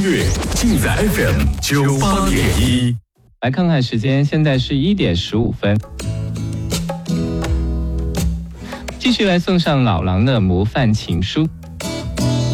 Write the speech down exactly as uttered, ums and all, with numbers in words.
乐尽在 F M 九八点一。 来看看时间，现在是一点十五分。继续来送上老狼的模范情书。